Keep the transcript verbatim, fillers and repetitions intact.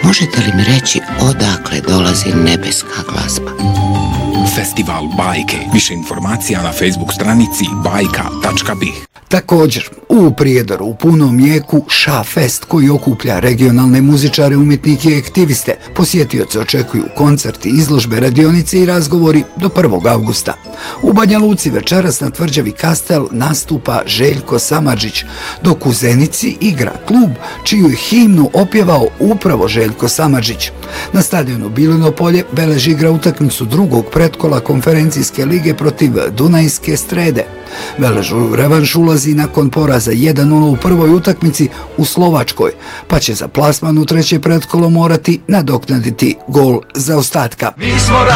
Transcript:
Možete li mi reći odakle dolazi nebeska glazba? Festival bajke. Više informacija na Facebook stranici bajka tačka bi. Također, u Prijedoru u punom jeku Ša Fest koji okuplja regionalne muzičare, umjetnike i aktiviste. Posjetioce očekuju koncerti, izložbe, radionice i razgovori do prvog avgusta. U Banja Luci večeras na tvrđavi Kastel nastupa Željko Samardžić, dok u Zenici igra klub čiju je himnu opjevao upravo Željko Samardžić. Na stadionu Bilino polje Belež igra utakmicu drugog pretkola konferencijske lige protiv Dunajske Strede. Belež u revanš ulazi nakon poraza jedan nula u prvoj utakmici u Slovačkoj, pa će za plasman u treće pretkolo morati nadoknaditi gol zaostatka. Mi smo